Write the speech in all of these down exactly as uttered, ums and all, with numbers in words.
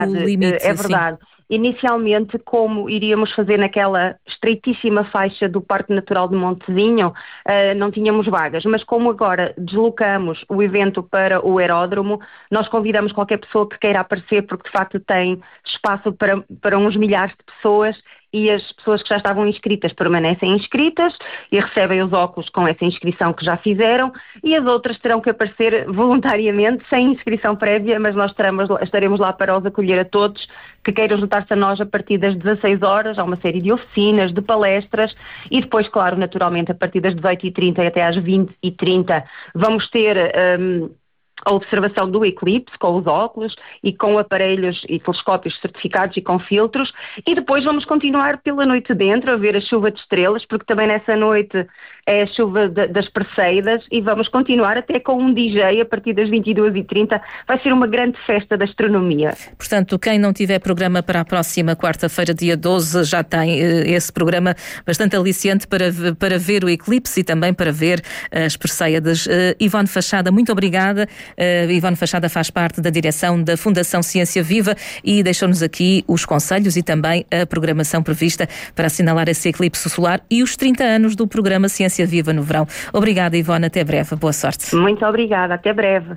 limite. É verdade. Sim. Inicialmente, como iríamos fazer naquela estreitíssima faixa do Parque Natural de Montezinho, uh, não tínhamos vagas, mas como agora deslocamos o evento para o aeródromo, nós convidamos qualquer pessoa que queira aparecer, porque de facto tem espaço para, para uns milhares de pessoas, e as pessoas que já estavam inscritas permanecem inscritas e recebem os óculos com essa inscrição que já fizeram, e as outras terão que aparecer voluntariamente, sem inscrição prévia, mas nós estaremos, estaremos lá para os acolher a todos que queiram juntar-se a nós a partir das dezasseis horas. Há uma série de oficinas, de palestras, e depois, claro, naturalmente, a partir das dezoito e trinta e até às vinte e trinta vamos ter Um, a observação do eclipse com os óculos e com aparelhos e telescópios certificados e com filtros, e depois vamos continuar pela noite dentro a ver a chuva de estrelas, porque também nessa noite é a chuva de, das Perseidas, e vamos continuar até com um D J a partir das vinte e duas e trinta. Vai ser uma grande festa da astronomia. Portanto, quem não tiver programa para a próxima quarta-feira, dia doze, já tem uh, esse programa bastante aliciante para, para ver o eclipse e também para ver as Perseidas. Uh, Ivone Fachada, muito obrigada. Uh, Ivone Fachada faz parte da direção da Fundação Ciência Viva e deixou-nos aqui os conselhos e também a programação prevista para assinalar esse eclipse solar e os trinta anos do programa Ciência Viva no verão. Obrigada, Ivone, até breve. Boa sorte. Muito obrigada, até breve.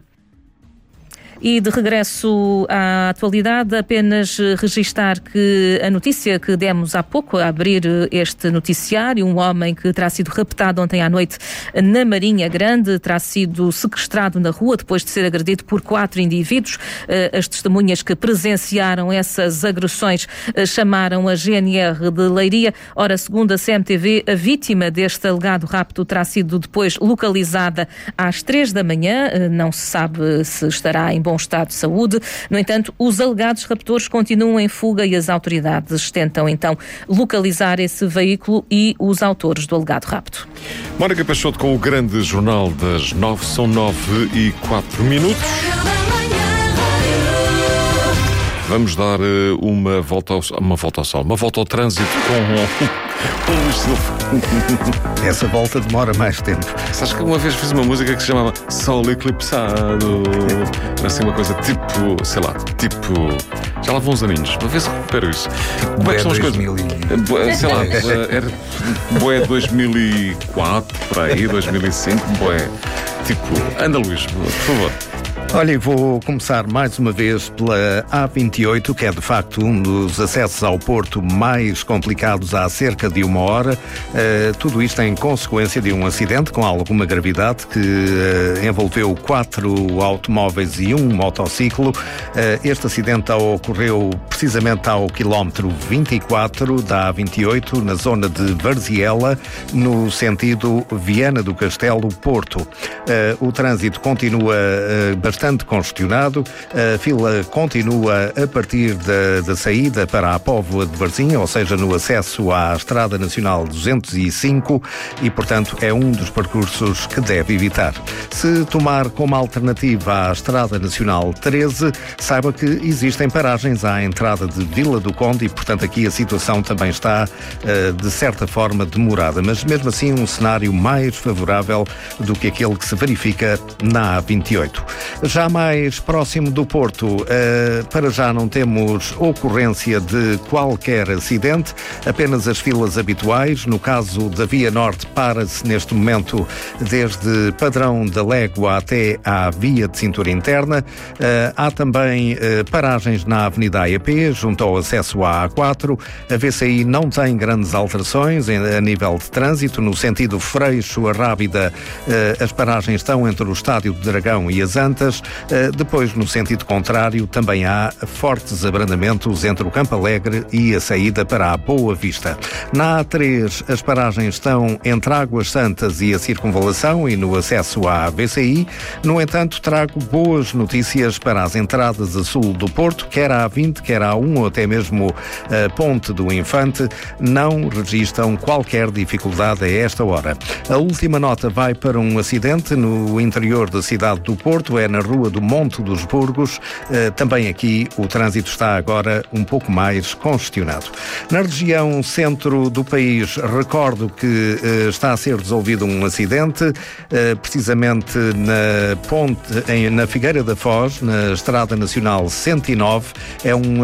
E de regresso à atualidade, apenas registar que a notícia que demos há pouco a abrir este noticiário, um homem que terá sido raptado ontem à noite na Marinha Grande, terá sido sequestrado na rua depois de ser agredido por quatro indivíduos. As testemunhas que presenciaram essas agressões chamaram a G N R de Leiria. Ora, segundo a C M T V, a vítima deste alegado rapto terá sido depois localizada às três da manhã. Não se sabe se estará em bom estado de saúde. No entanto, os alegados raptores continuam em fuga e as autoridades tentam então localizar esse veículo e os autores do alegado rapto. Mónica Peixoto com o grande jornal das nove, são nove e quatro minutos. Vamos dar uma volta ao, uma volta ao sol, uma volta ao trânsito com o Luís Silva. Essa volta demora mais tempo. Sabes que uma vez fiz uma música que se chamava Sol Eclipsado. Era assim uma coisa tipo, sei lá, tipo... Já lá vão uns aninhos. Uma vez recupero isso. Como é que são as coisas? E... Sei lá, era Boé dois mil e quatro, por aí, dois mil e cinco, Boé. Tipo, anda Luís, por favor. Olha, vou começar mais uma vez pela A vinte e oito, que é de facto um dos acessos ao Porto mais complicados há cerca de uma hora. Uh, tudo isto em consequência de um acidente com alguma gravidade que uh, envolveu quatro automóveis e um motociclo. Uh, este acidente ocorreu precisamente ao quilómetro vinte e quatro da A vinte e oito, na zona de Varziela, no sentido Viana do Castelo-Porto. Uh, o trânsito continua uh, bastante congestionado. A fila continua a partir da, da saída para a Póvoa de Varzim, ou seja, no acesso à Estrada Nacional duzentos e cinco, e, portanto, é um dos percursos que deve evitar. Se tomar como alternativa a Estrada Nacional treze, saiba que existem paragens à entrada de Vila do Conde e, portanto, aqui a situação também está, de certa forma, demorada, mas mesmo assim um cenário mais favorável do que aquele que se verifica na A vinte e oito. Já mais próximo do Porto, uh, para já não temos ocorrência de qualquer acidente, apenas as filas habituais. No caso da Via Norte, para-se neste momento desde Padrão da Légua até à Via de Cintura Interna. Uh, há também uh, paragens na Avenida A E P, junto ao acesso à A quatro. A V C I não tem grandes alterações em, a nível de trânsito. No sentido Freixo, a Rábida, uh, as paragens estão entre o Estádio do Dragão e as Antas. Uh, depois, no sentido contrário, também há fortes abrandamentos entre o Campo Alegre e a saída para a Boa Vista. Na A três, as paragens estão entre Águas Santas e a Circunvalação e no acesso à V C I. No entanto, trago boas notícias para as entradas a sul do Porto, quer a A vinte, quer a A um ou até mesmo a Ponte do Infante, não registram qualquer dificuldade a esta hora. A última nota vai para um acidente no interior da cidade do Porto, é na Rua do Monte dos Burgos. Também aqui o trânsito está agora um pouco mais congestionado. Na região centro do país, recordo que está a ser resolvido um acidente, precisamente na ponte, na Figueira da Foz, na Estrada Nacional cento e nove. É um